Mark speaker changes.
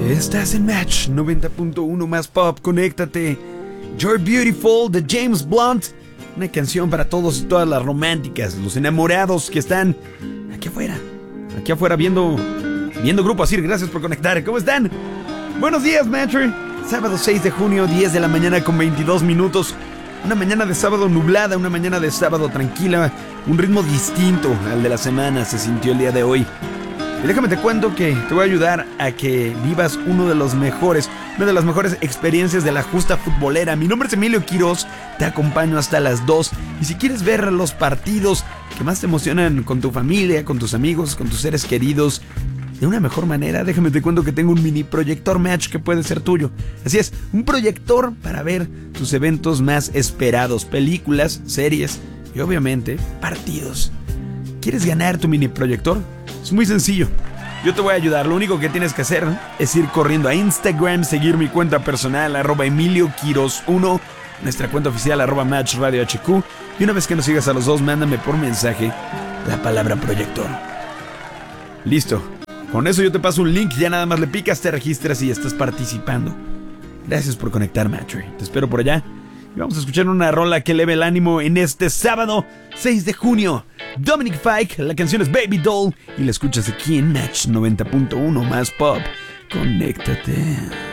Speaker 1: Estás en Match 90.1 más pop, conéctate. You're Beautiful de James Blunt. Una canción para todos y todas las románticas, los enamorados que están aquí afuera viendo Grupo Asir. Gracias por conectar. ¿Cómo están? Buenos días, Matcher. Sábado 6 de junio, 10 de la mañana con 22 minutos. Una mañana de sábado nublada, una mañana de sábado tranquila. Un ritmo distinto al de la semana se sintió el día de hoy. Y déjame te cuento que te voy a ayudar a que vivas una de las mejores experiencias de la justa futbolera. Mi nombre es Emilio Quiroz, te acompaño hasta las 2. Y si quieres ver los partidos que más te emocionan con tu familia, con tus amigos, con tus seres queridos, de una mejor manera, déjame te cuento que tengo un mini proyector Match que puede ser tuyo. Así es, un proyector para ver tus eventos más esperados, películas, series y obviamente partidos. ¿Quieres ganar tu mini proyector? Es muy sencillo. Yo te voy a ayudar. Lo único que tienes que hacer es ir corriendo a Instagram, seguir mi cuenta personal, @EmilioQuiroz1, nuestra cuenta oficial, @MatchRadioHQ. Y una vez que nos sigas a los dos, mándame por mensaje la palabra proyector. Listo. Con eso yo te paso un link, ya nada más le picas, te registras y ya estás participando. Gracias por conectar, Matcher. Te espero por allá. Y vamos a escuchar una rola que eleve el ánimo en este sábado 6 de junio. Dominic Fike, la canción es Baby Doll y la escuchas aquí en Match 90.1 más pop. Conéctate.